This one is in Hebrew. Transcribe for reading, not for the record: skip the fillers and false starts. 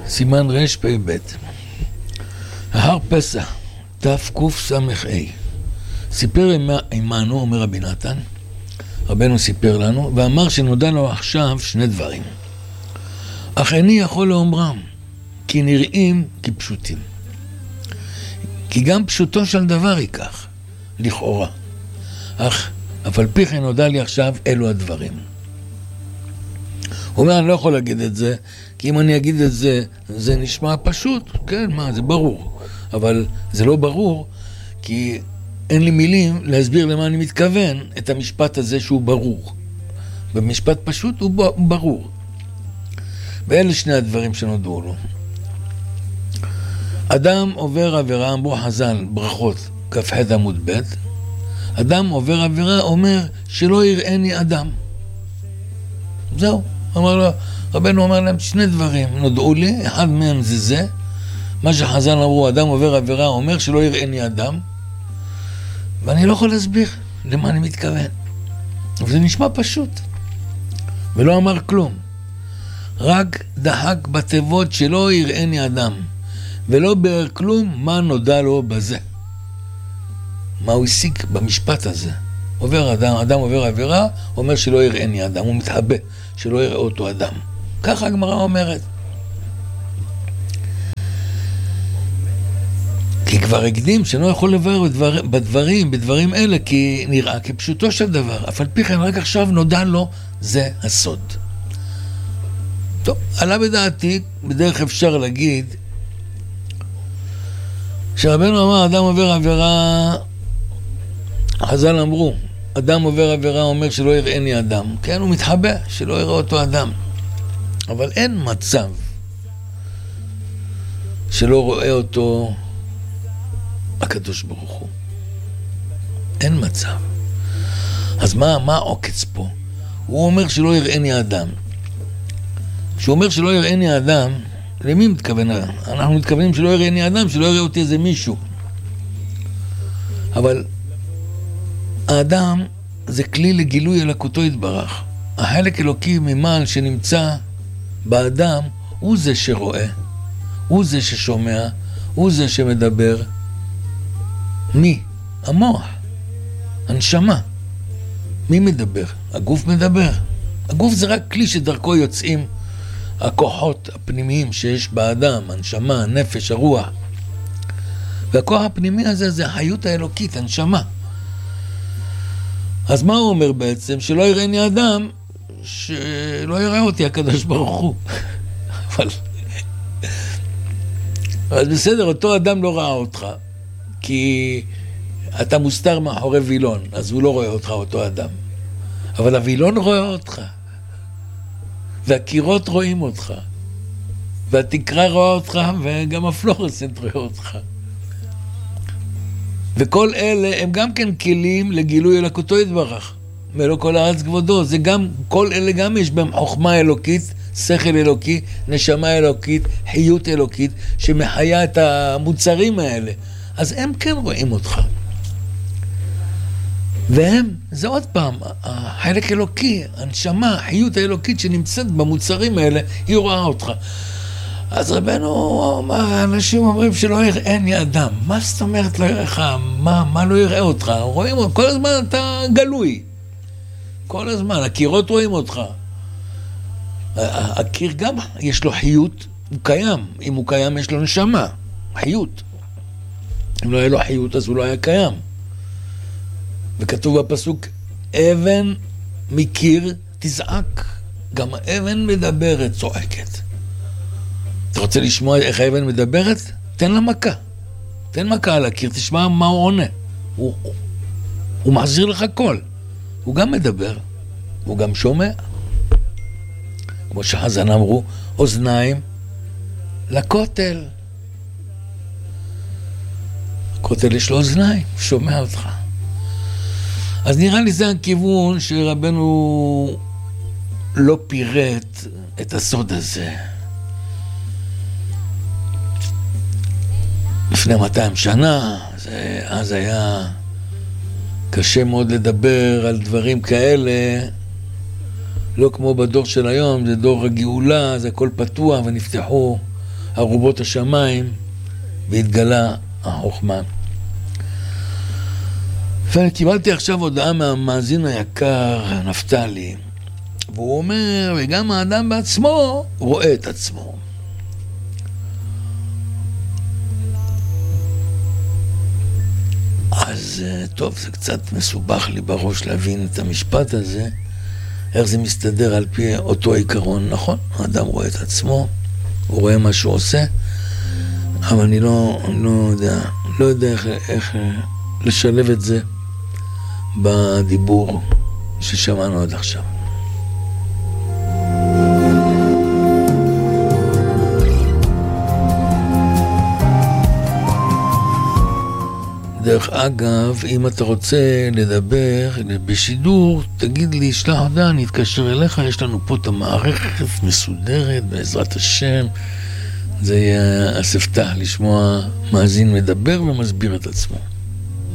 סימן רש פי בית. ההר פסח, תקס"ה. סיפר עמנו, אומר רבי נתן, רבנו סיפר לנו, ואמר שנודע לו עכשיו שני דברים. אך איני יכול לאומרם, כי נראים כפשוטים. כי גם פשוטו של דבר ייקח, לכאורה. אך אף על פי כן נודע לי עכשיו אלו הדברים. הוא אומר, אני לא יכול להגיד את זה, כי אם אני אגיד את זה, זה נשמע פשוט. כן, מה, זה ברור. אבל זה לא ברור, כי אין לי מילים להסביר למה אני מתכוון את המשפט הזה שהוא ברור. במשפט פשוט הוא ברור. ואלה שני הדברים שנודעו לו. אדם עובר עבירה, אמרו חז"ל, ברכות, כ"ח עמוד ב', אדם עובר עבירה אומר שלא יראני אדם. זהו. רבנו אומר להם שני דברים נודעו לי, אחד מהם זה מה שחז"ל אמרו, אדם עובר עבירה אומר שלא יראני אדם, ואני לא יכול להסביר למה אני מתכוון. וזה נשמע פשוט. ולא אמר כלום. רק דחק בתיבות שלא יראני אדם, ולא ביאר כלום מה נודע לו בזה. מה הוא השיג במשפט הזה? אדם עובר עבירה, אומר שלא יראני אדם, הוא מתחבא, שלא יראה אותו אדם. ככה הגמרא אומרת. כי כבר הקדים שלא יכול לברר בדברים אלה, כי נראה כפשוטו של דבר. אף על פי כן רק עכשיו נודע לו, זה הסוד. טוב, עלה בדעתי, בדרך אפשר להגיד, שרבנו אמר, אדם עובר עבירה, חז"ל אמרו, אדם עובר עבירה אומר שלא יראני אדם. כן, הוא מתחבא, שלא יראה אותו אדם. אבל אין מצב שלא רואה אותו הקדוש ברוך הוא. אין מצב. אז מה העוקץ פה? הוא אומר שלא יראני אדם. כשהוא אומר שלא יראני אדם, למי מתכוון? אנחנו מתכוונים שלא יראני אדם, שלא יראה אותי איזה מישהו. אבל האדם זה כלי לגילוי אלוקותו יתברך. החלק אלוקי ממעל שנמצא באדם הוא זה שרואה, הוא זה ששומע, הוא זה שמדבר. מי? המוח, הנשמה. מי מדבר? הגוף מדבר. הגוף זה רק כלי שדרכו יוצאים הכוחות הפנימיים שיש באדם, הנשמה, הנפש, הרוח. והכוח הפנימי הזה זה החיות האלוקית, הנשמה. אז מה הוא אומר בעצם? שלא יראני אדם, שלא יראה אותי הקדוש ברוך הוא. אז בסדר, אותו אדם לא ראה אותך, כי אתה מוסתר מאחורי וילון, אז הוא לא רואה אותך, אותו אדם. אבל הוילון רואה אותך, והקירות רואים אותך, והתקרה רואה אותך, וגם הפלורסנט רואה אותך. וכל אלה הם גם כן כלים לגילוי אלוקותו יתברך. מלוא כל הארץ כבודו. זה גם, כל אלה גם יש בהם חוכמה אלוקית, שכל אלוקי, נשמה אלוקית, חיות אלוקית, שמחיה את המוצרים האלה. אז הם כן רואים אותך. והם, זה עוד פעם, החלק אלוקי, הנשמה, החיות האלוקית שנמצאת במוצרים האלה, היא רואה אותך. אז רבנו אומר, אנשים אומרים שלא יראני אדם. מה זאת אומרת לא יראך? מה לא יראה אותך? רואים, כל הזמן אתה גלוי. כל הזמן, הקירות רואים אותך. הקיר גם יש לו חיות, הוא קיים. אם הוא קיים יש לו נשמה, חיות. אם לא היה לו חיות אז הוא לא היה קיים. וכתוב בפסוק, אבן מקיר תזעק. גם האבן מדברת, צועקת. אתה רוצה לשמוע איך האבן מדברת? תן לה מכה. תן מכה על הקיר, תשמע מה הוא עונה. הוא מחזיר לך קול. הוא גם מדבר. הוא גם שומע. כמו שחז"ל אמרו, אוזניים לכותל. הכותל יש לו אוזניים, שומע אותך. אז נראה לי זה הכיוון שרבנו לא פירט את הסוד הזה. לפני 200 שנה, אז היה קשה מאוד לדבר על דברים כאלה, לא כמו בדור של היום, זה דור הגאולה, זה הכל פתוח ונפתחו ארובות השמיים, והתגלה החוכמה. ואני קיבלתי עכשיו הודעה מהמאזין היקר, נפתלי, והוא אומר, וגם האדם בעצמו רואה את עצמו. אז טוב, זה קצת מסובך לי בראש להבין את המשפט הזה, איך זה מסתדר על פי אותו עיקרון. נכון, האדם רואה את עצמו, הוא רואה מה שהוא עושה, אבל אני לא יודע איך לשלב את זה בדיבור ששמענו עד עכשיו. דרך אגב, אם אתה רוצה לדבר בשידור, תגיד לי, שלח הודעה, אני אתקשר אליך, יש לנו פה את המערכת מסודרת, בעזרת השם. זה יהיה אספתח לשמוע מאזין מדבר ומסביר את עצמו.